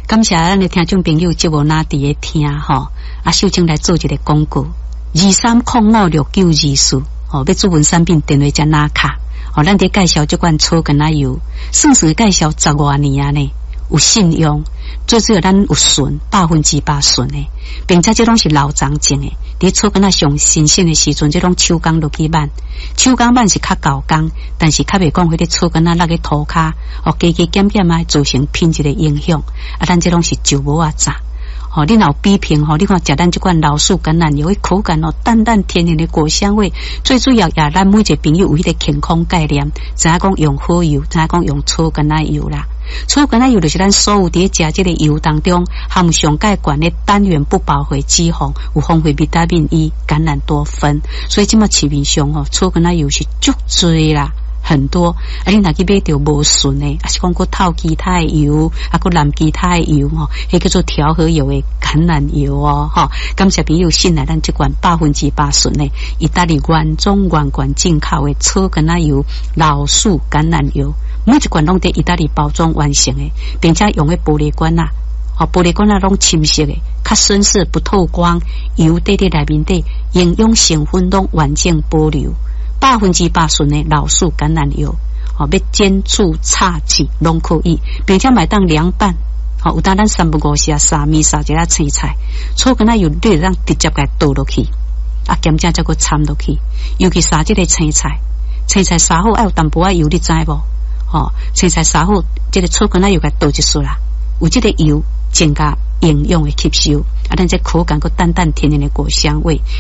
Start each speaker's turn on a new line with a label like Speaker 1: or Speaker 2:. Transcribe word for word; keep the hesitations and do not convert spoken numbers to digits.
Speaker 1: 感谢咱的听众朋友节目哪伫咧听吼，啊，秀清来做一个广告，二三零五六九二四，哦，要主文产品电话加拿卡，哦，咱伫介绍这款草根仔油，算是介绍十多年啊呢，有信用，最主要咱有顺，百分之百顺的，并且这拢是老长种的，伫草根仔上新鲜的时阵，这种手工落去慢，手工慢是较高工，但是较袂讲迄个草根仔那个涂骹，哦，加加减减啊，造成品质的影响，啊，咱这拢是酒无啊炸。哦，你若有比拼吼，你看食咱这款老树橄榄油，口感哦淡淡甜甜的果香味，最主要也咱每一个朋友有迄个健康概念，知影讲用好油，知影讲用草橄榄油啦。草橄榄油就是咱所有伫食这个油当中含上介悬的单元不饱和脂肪，有丰富维他命 E、橄榄多酚，所以即马市面上吼草橄榄油是足多啦。很多，啊，你若去买着无顺的，啊是讲过透其他的油，啊，过淋其他的油吼，迄叫做调和油的橄榄油哦，吼。感谢朋友信赖咱这款百分之百顺的意大利原装原罐进口的草橄榄油、老树橄榄油，每一罐拢在意大利包装完成的，并且用的玻璃罐啊，哦，玻璃罐啊拢深色的，较深色不透光，油在在内面底，营养成分拢完整保留。百分之百顺的老树橄榄油，哦，要煎煮炒煮拢可以，并且买当凉拌，哦，有当咱三不五时啊，沙米沙一下青菜，草橄榄油你让直接给倒落去，啊，咸正再个掺落去，尤其沙这个青菜，青菜沙好爱有淡薄仔油，你知无？哦，青菜沙好，这个草橄榄油给倒一束啦，有这个油增加营养的吸收，啊，咱这口感个淡淡甜甜的果香味。